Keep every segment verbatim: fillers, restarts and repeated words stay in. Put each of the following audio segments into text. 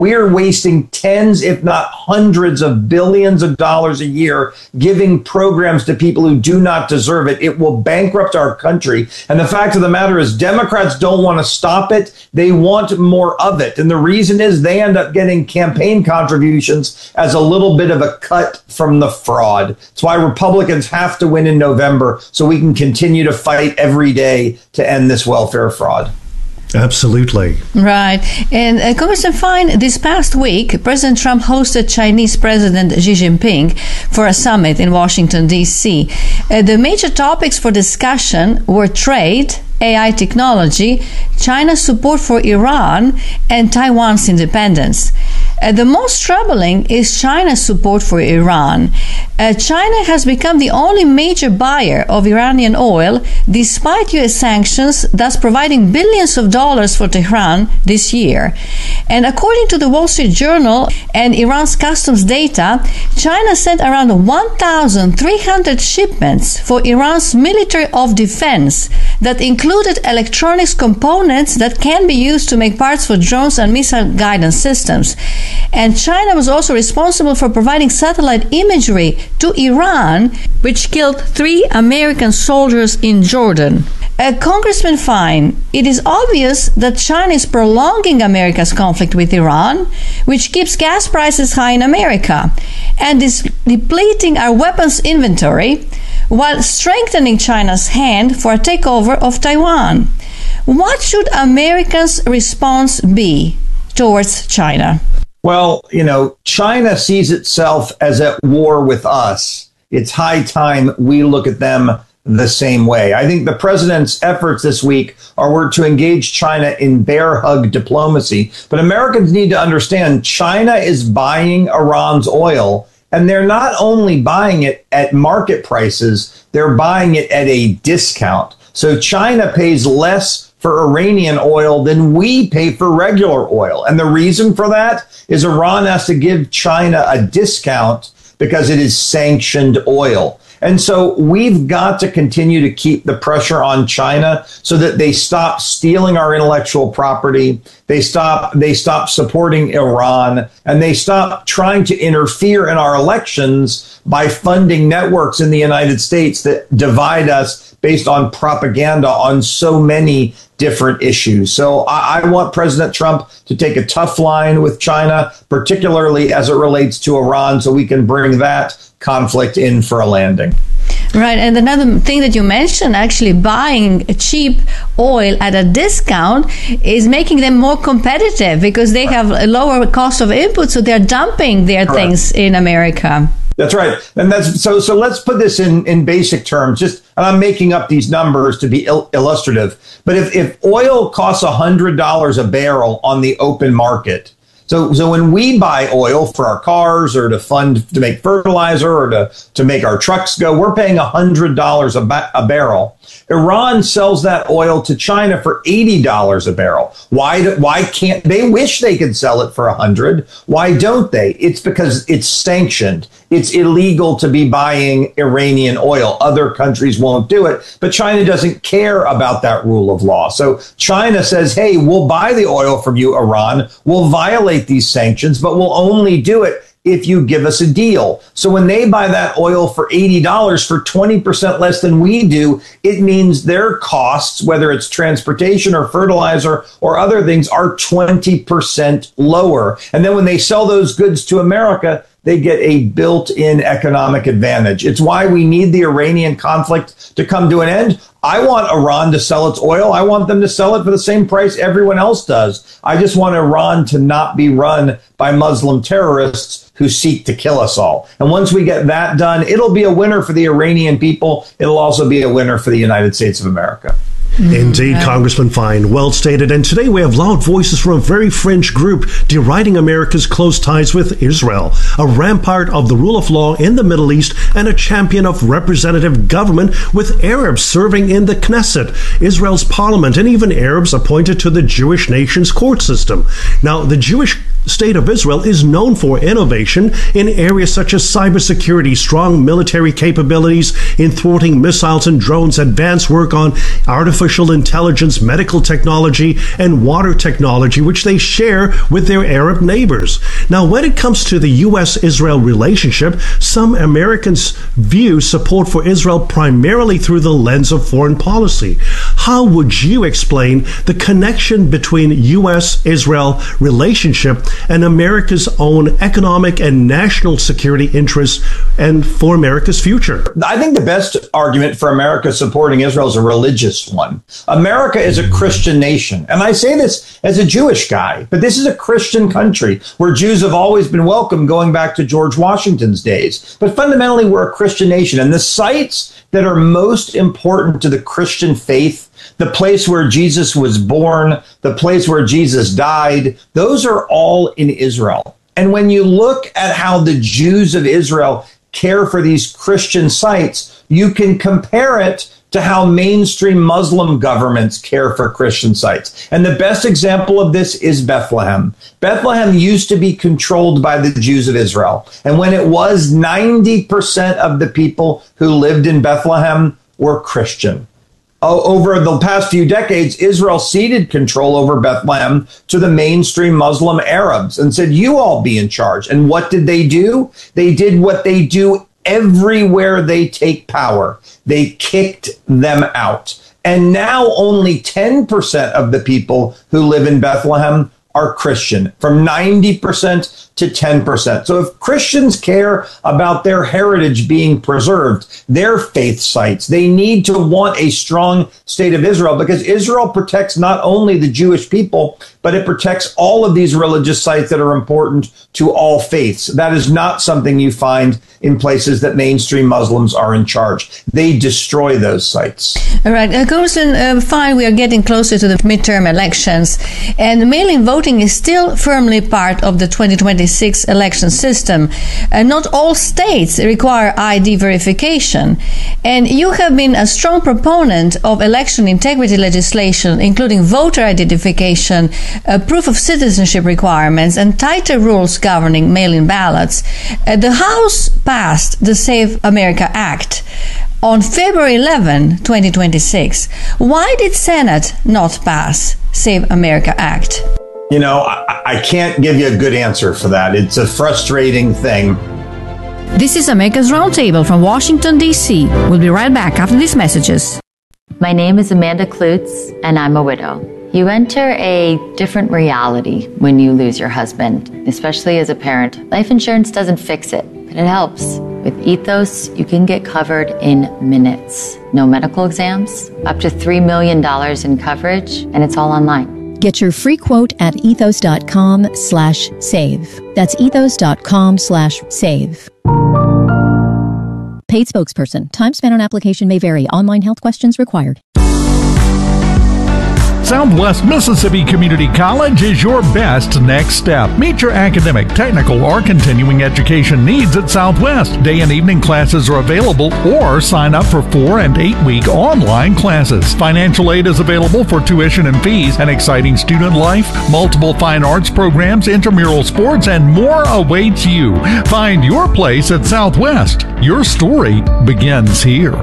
We are wasting tens, if not hundreds of billions of dollars a year giving programs to people who do not deserve it. It will bankrupt our country. And the fact of the matter is Democrats don't want to stop it. They want more of it. And the reason is they end up getting campaign contributions as a little bit of a cut from the fraud. That's why Republicans have to win in November so we can continue to fight every day to end this welfare fraud. Absolutely. Right. And uh, Congressman Fine, this past week, President Trump hosted Chinese President Xi Jinping for a summit in Washington, D C. Uh, the major topics for discussion were trade, A I technology, China's support for Iran, and Taiwan's independence. Uh, the most troubling is China's support for Iran. Uh, China has become the only major buyer of Iranian oil, despite U S sanctions, thus providing billions of dollars for Tehran this year. And according to the Wall Street Journal and Iran's customs data, China sent around one thousand three hundred shipments for Iran's military of defense that included electronics components that can be used to make parts for drones and missile guidance systems. And China was also responsible for providing satellite imagery to Iran, which killed three American soldiers in Jordan. Uh, Congressman Fine, it is obvious that China is prolonging America's conflict with Iran, which keeps gas prices high in America, and is depleting our weapons inventory while strengthening China's hand for a takeover of Taiwan. What should America's response be towards China? Well, you know, China sees itself as at war with us. It's high time we look at them the same way. I think the president's efforts this week are were to engage China in bear hug diplomacy. But Americans need to understand China is buying Iran's oil, and they're not only buying it at market prices, they're buying it at a discount. So China pays less for Iranian oil than we pay for regular oil. And the reason for that is Iran has to give China a discount because it is sanctioned oil. And so we've got to continue to keep the pressure on China so that they stop stealing our intellectual property. They stop they stop supporting Iran, and they stop trying to interfere in our elections by funding networks in the United States that divide us based on propaganda on so many different issues. So I, I want President Trump to take a tough line with China, particularly as it relates to Iran, so we can bring that conflict in for a landing. Right. And another thing that you mentioned, actually buying cheap oil at a discount is making them more competitive because they have a lower cost of input. So they're dumping their Correct. Things in America. That's right. And that's so so let's put this in, in basic terms. Just and I'm making up these numbers to be il- illustrative. But if, if oil costs one hundred dollars a barrel on the open market, So, so when we buy oil for our cars or to fund to make fertilizer or to, to make our trucks go, we're paying one hundred dollars a, ba- a barrel. Iran sells that oil to China for eighty dollars a barrel. Why do, why can't they? Wish they could sell it for one hundred. Why don't they? It's because it's sanctioned. It's illegal to be buying Iranian oil. Other countries won't do it, but China doesn't care about that rule of law. So China says, hey, we'll buy the oil from you, Iran. We'll violate these sanctions, but we'll only do it if you give us a deal. So when they buy that oil for eighty dollars for twenty percent less than we do, it means their costs, whether it's transportation or fertilizer or other things, are twenty percent lower. And then when they sell those goods to America, they get a built-in economic advantage. It's why we need the Iranian conflict to come to an end. I want Iran to sell its oil. I want them to sell it for the same price everyone else does. I just want Iran to not be run by Muslim terrorists who seek to kill us all. And once we get that done, it'll be a winner for the Iranian people. It'll also be a winner for the United States of America. Indeed, yeah. Congressman Fine, well stated. And today we have loud voices from a very French group deriding America's close ties with Israel, a rampart of the rule of law in the Middle East and a champion of representative government, with Arabs serving in the Knesset, Israel's parliament, and even Arabs appointed to the Jewish nation's court system. Now, the Jewish State of Israel is known for innovation in areas such as cybersecurity, strong military capabilities in thwarting missiles and drones, advanced work on artificial intelligence, medical technology, and water technology, which they share with their Arab neighbors. Now, when it comes to the U S Israel relationship, some Americans view support for Israel primarily through the lens of foreign policy. How would you explain the connection between U S Israel relationship and America's own economic and national security interests and for America's future? I think the best argument for America supporting Israel is a religious one. America is a Christian nation. And I say this as a Jewish guy, but this is a Christian country where Jews have always been welcome going back to George Washington's days. But fundamentally, we're a Christian nation. And the sites that are most important to the Christian faith, the place where Jesus was born, the place where Jesus died, those are all in Israel. And when you look at how the Jews of Israel care for these Christian sites, you can compare it to how mainstream Muslim governments care for Christian sites. And the best example of this is Bethlehem. Bethlehem used to be controlled by the Jews of Israel. And when it was, ninety percent of the people who lived in Bethlehem were Christian. Over the past few decades, Israel ceded control over Bethlehem to the mainstream Muslim Arabs and said, you all be in charge. And what did they do? They did what they do everywhere they take power. They kicked them out. And now only ten percent of the people who live in Bethlehem are Christian, from ninety percent to ten percent. So if Christians care about their heritage being preserved, their faith sites, they need to want a strong state of Israel, because Israel protects not only the Jewish people, but it protects all of these religious sites that are important to all faiths. That is not something you find in places that mainstream Muslims are in charge. They destroy those sites. All right. Uh, Congressman uh, Fine, we are getting closer to the midterm elections, and mail-in voting is still firmly part of the twenty twenty-six election system. Uh, not all states require I D verification, and you have been a strong proponent of election integrity legislation, including voter identification, uh, proof of citizenship requirements, and tighter rules governing mail-in ballots. Uh, the House passed the Save America Act on February eleventh, twenty twenty-six. Why did Senate not pass Save America Act? You know, I, I can't give you a good answer for that. It's a frustrating thing. This is America's Roundtable from Washington, D C We'll be right back after these messages. My name is Amanda Klutz, and I'm a widow. You enter a different reality when you lose your husband, especially as a parent. Life insurance doesn't fix it, but it helps. With Ethos, you can get covered in minutes. No medical exams, up to three million dollars in coverage, and it's all online. Get your free quote at ethos.com slash save. That's ethos.com slash save. Paid spokesperson. Time spent on application may vary. Online health questions required. Southwest Mississippi Community College is your best next step. Meet your academic, technical, or continuing education needs at Southwest. Day and evening classes are available, or sign up for four and eight week online classes. Financial aid is available for tuition and fees, an exciting student life, multiple fine arts programs, intramural sports, and more awaits you. Find your place at Southwest. Your story begins here.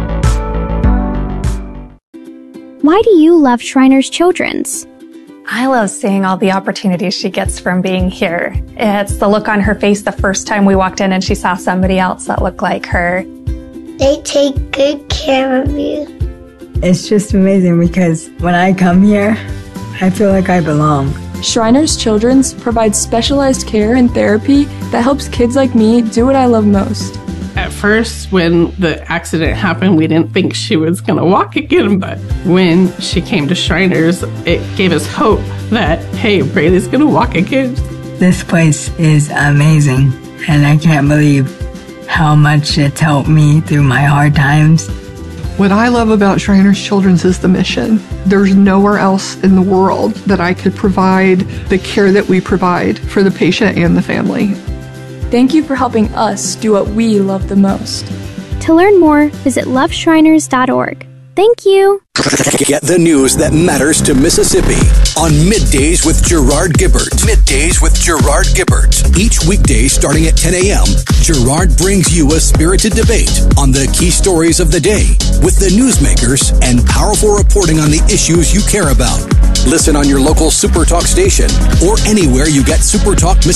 Why do you love Shriners Children's? I love seeing all the opportunities she gets from being here. It's the look on her face the first time we walked in and she saw somebody else that looked like her. They take good care of you. It's just amazing because when I come here, I feel like I belong. Shriners Children's provides specialized care and therapy that helps kids like me do what I love most. At first, when the accident happened, we didn't think she was going to walk again, but when she came to Shriners, it gave us hope that, hey, Braylee's going to walk again. This place is amazing, and I can't believe how much it's helped me through my hard times. What I love about Shriners Children's is the mission. There's nowhere else in the world that I could provide the care that we provide for the patient and the family. Thank you for helping us do what we love the most. To learn more, visit love shriners dot org. Thank you. Get the news that matters to Mississippi on Middays with Gerard Gibbert. Middays with Gerard Gibbert. Each weekday starting at ten a.m., Gerard brings you a spirited debate on the key stories of the day with the newsmakers and powerful reporting on the issues you care about. Listen on your local Super Talk station or anywhere you get Super Talk Mississippi.